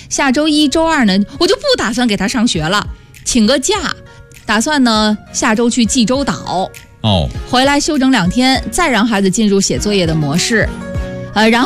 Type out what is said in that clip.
下周一周二呢，我就不打算给他上学了，请个假，打算呢下周去济州岛。回来休整2天，再让孩子进入写作业的模式。然后